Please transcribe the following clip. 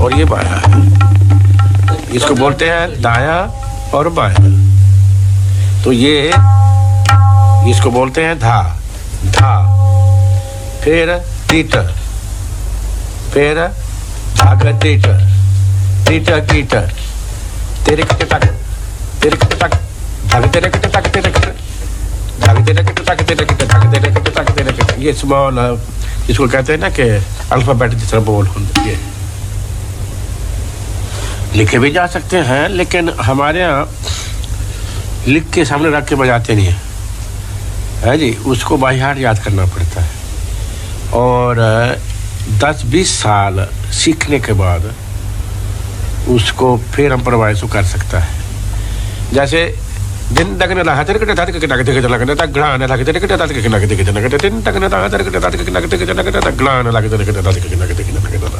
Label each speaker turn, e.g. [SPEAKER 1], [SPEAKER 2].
[SPEAKER 1] और ये बायां है। इसको बोलते हैं दायां और बायां। तो ये इसको बोलते हैं धा धा, फिर तीटर, फिर धाग तीटर, तीटर कीटर, तेरे के टक, तेरे के टक, धाग तेरे के टक, तेरे के धाग तेरे के टक, तेरे के धाग तेरे के टक, तेरे के। ये स्मॉल इसको कहते हैं ना कि अल्फाबेट जिस तरह बोल होते हैं। लिखे भी जा सकते हैं, लेकिन हमारे यहाँ लिख के सामने रख के बजाते नहीं है, है जी। उसको बाहियात याद करना पड़ता है, और 10-20 साल सीखने के बाद उसको फिर हम प्रवाहित कर सकता है। जैसे दिन तक न हाथ के दांत के नगद के लगने तक ग्लान लगते के दांत के नगद के नगद दिन तक न दांत के दांत के नगद के नगद ग्लान लगते के दांत के नगद के नगद।